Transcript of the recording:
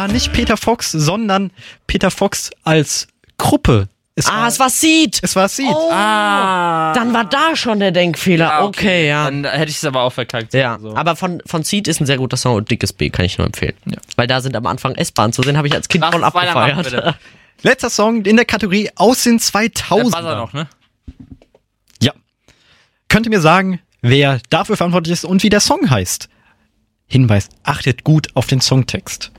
war nicht Peter Fox, sondern Peter Fox als Gruppe. Es war Seed. Es war Seed. Oh, dann war da schon der Denkfehler. Ja, okay, ja. Dann hätte ich es aber auch verkackt. Ja, So. aber von Seed ist ein sehr guter Song und Dickes B kann ich nur empfehlen. Ja. Weil da sind am Anfang S-Bahn zu sehen, habe ich als Kind voll abgefeiert. Letzter Song in der Kategorie aus den 2000ern. Der Buzzer noch, ne? Ja. Könnt ihr mir sagen, wer dafür verantwortlich ist und wie der Song heißt? Hinweis, achtet gut auf den Songtext.